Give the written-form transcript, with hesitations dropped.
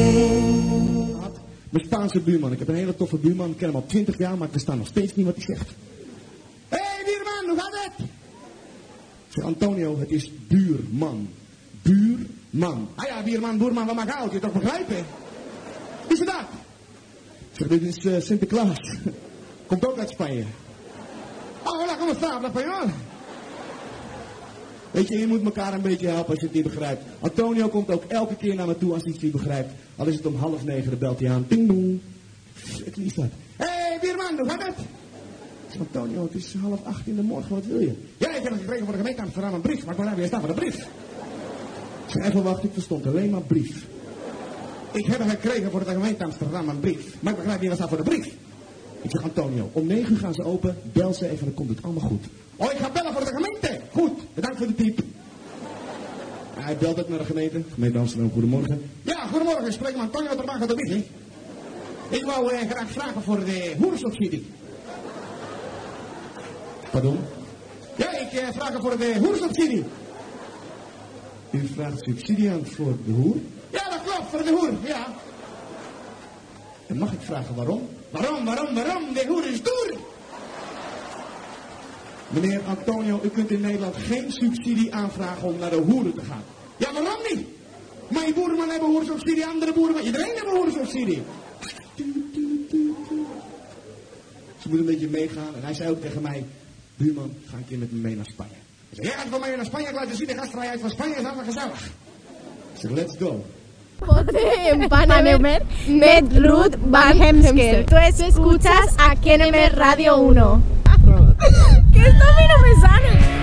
Mijn Spaanse buurman. Ik heb een hele toffe buurman. Ik ken hem al 20 jaar, maar ik versta nog steeds niet wat hij zegt. Hé, buurman, hoe gaat het? Ik zeg, Antonio, het is buurman. Buurman. Ah ja, buurman, wat maakt uit? Je toch begrijpen? Wie is het dat? Ik zeg, dit is Sinterklaas. Komt ook uit Spanje. Oh, hola, ¿cómo está? ¿Habla español? Weet je moet elkaar een beetje helpen als je het niet begrijpt. Antonio komt ook elke keer naar me toe als hij het niet begrijpt. Al is het om 7:30, dan belt hij aan. Ding dong. Ik lief dat. Hé, buurman, hoe gaat het? Ik zeg, Antonio, het is 7:30 in de morgen, wat wil je? Ja, ik heb gekregen voor de gemeente Amsterdam een brief, maar ik wil even weer staan voor de brief. Ik zeg, even wachten, ik verstond alleen maar brief. Ik heb gekregen voor de gemeente Amsterdam een brief, maar ik begrijp niet wat staat voor de brief. Ik zeg, Antonio, om 9 gaan ze open, bel ze even, dan komt het allemaal goed. Oh, ik ga bellen voor de gemeente. Goed, bedankt voor de tip. Hij belt ook naar de gemeente. Gemeente Amsterdam, goedemorgen. Ja, goedemorgen, ik spreek met Antonio ter Wagen de Wiggie. Ik wou graag vragen voor de hoersubsidie. Pardon? Ja, ik vraag voor de hoersubsidie. U vraagt subsidie aan voor de hoer? Ja, dat klopt, voor de hoer, ja. En mag ik vragen waarom? Waarom? De hoer is duur. Meneer Antonio, u kunt in Nederland geen subsidie aanvragen om naar de hoeren te gaan. Ja, waarom niet? Mijn boerenman hebben hoersubsidie, andere boerenman, iedereen heeft een hoersubsidie. Ze moeten een beetje meegaan en hij zei ook tegen mij, buurman, ga een keer met me mee naar Spanje. Ik zei, jij gaat van mij naar Spanje, ik laat je zien, de gastvrijheid van Spanje is allemaal gezellig. Ik zeg, let's go. Panamer met Ruth Van Hemsker. Tú escuchas a KNM Radio 1. Que esto a mí no me sale.